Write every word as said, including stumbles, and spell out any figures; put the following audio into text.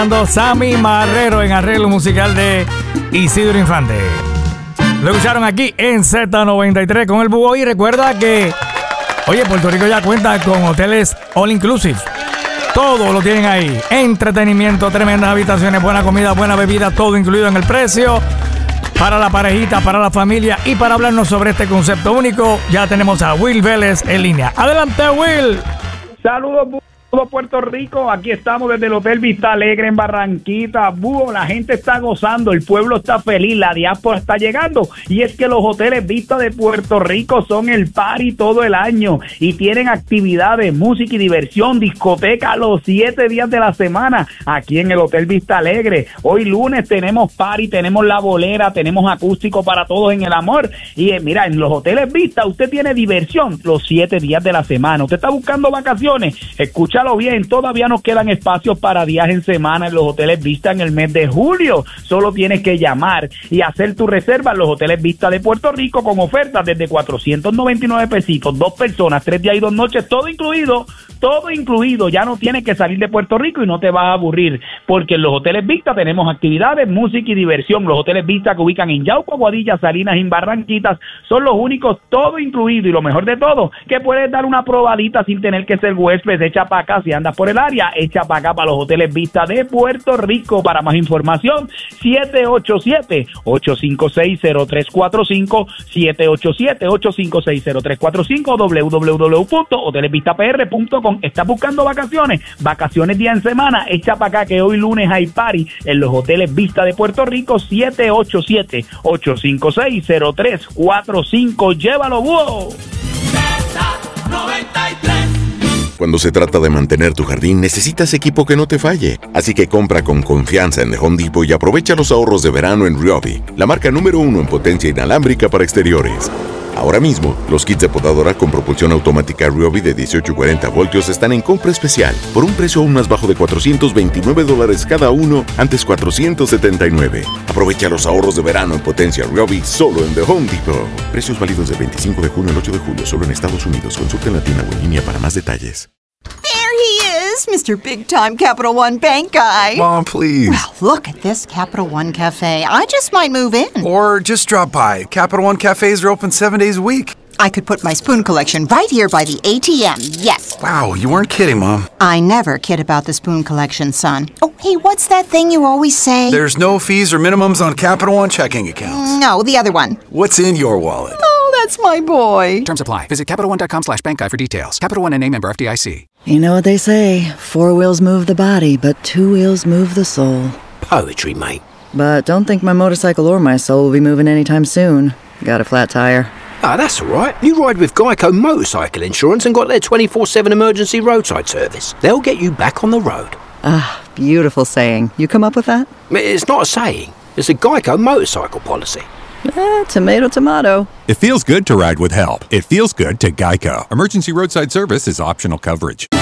Sammy Marrero en arreglo musical de Isidro Infante. Lo escucharon aquí en Z noventa y tres con el Búho. Y recuerda que, oye, Puerto Rico ya cuenta con hoteles all inclusive. Todo lo tienen ahí. Entretenimiento, tremendas habitaciones, buena comida, buena bebida, todo incluido en el precio. Para la parejita, para la familia. Y para hablarnos sobre este concepto único, ya tenemos a Will Vélez en línea. Adelante, Will. Saludos, Búho. Puerto Rico, aquí estamos desde el Hotel Vista Alegre en Barranquita. Búho, la gente está gozando, el pueblo está feliz, la diáspora está llegando, y es que los hoteles Vista de Puerto Rico son el party todo el año y tienen actividades, música y diversión, discoteca los siete días de la semana aquí en el Hotel Vista Alegre. Hoy lunes tenemos party, tenemos la bolera, tenemos acústico para todos en el amor, y eh, mira, en los hoteles Vista usted tiene diversión los siete días de la semana. Usted está buscando vacaciones, escucha bien, todavía nos quedan espacios para días en semana en los hoteles Vista en el mes de julio. Solo tienes que llamar y hacer tu reserva en los hoteles Vista de Puerto Rico con ofertas desde cuatrocientos noventa y nueve pesitos, dos personas, tres días y dos noches, todo incluido, todo incluido. Ya no tienes que salir de Puerto Rico y no te vas a aburrir, porque en los hoteles Vista tenemos actividades, música y diversión. Los hoteles Vista que ubican en Yauco, Aguadilla, Salinas y Barranquitas son los únicos, todo incluido, y lo mejor de todo, que puedes dar una probadita sin tener que ser huésped. Echa para acá. Si andas por el área, echa para acá, para los hoteles Vista de Puerto Rico. Para más información, siete ocho siete, ocho cinco seis, cero tres cuatro cinco, siete ocho siete, ocho cinco seis, cero tres cuatro cinco, doble u doble u doble u punto hoteles vista p r punto com. ¿Estás buscando vacaciones? Vacaciones día en semana, echa para acá que hoy lunes hay party en los hoteles Vista de Puerto Rico. Siete ocho siete, ocho cinco seis, cero tres cuatro cinco. Llévalo, wow. Cuando se trata de mantener tu jardín, necesitas equipo que no te falle. Así que compra con confianza en The Home Depot y aprovecha los ahorros de verano en Ryobi, la marca número uno en potencia inalámbrica para exteriores. Ahora mismo, los kits de podadora con propulsión automática Ryobi de dieciocho y cuarenta voltios están en compra especial por un precio aún más bajo de cuatrocientos veintinueve dólares cada uno, antes cuatrocientos setenta y nueve. Aprovecha los ahorros de verano en potencia Ryobi solo en The Home Depot. Precios válidos del veinticinco de junio al ocho de julio solo en Estados Unidos. Consulta en la tienda o en línea para más detalles. There he is, Mister Big Time Capital One Bank Guy. Mom, please. Well, look at this Capital One Cafe. I just might move in. Or just drop by. Capital One cafes are open seven days a week. I could put my spoon collection right here by the A T M, yes. Wow, you weren't kidding, Mom. I never kid about the spoon collection, son. Oh, hey, what's that thing you always say? There's no fees or minimums on Capital One checking accounts. No, the other one. What's in your wallet? Oh, that's my boy. Terms apply. Visit CapitalOne.com slash bank guy for details. Capital One N A member F D I C. You know what they say, four wheels move the body, but two wheels move the soul. Poetry, mate. But don't think my motorcycle or my soul will be moving anytime soon. Got a flat tire. Ah, that's all right. You ride with Geico Motorcycle Insurance and got their twenty-four seven emergency roadside service. They'll get you back on the road. Ah, beautiful saying. You come up with that? It's not a saying. It's a Geico motorcycle policy. Eh, tomato, tomato. It feels good to ride with help. It feels good to Geico. Emergency roadside service is optional coverage.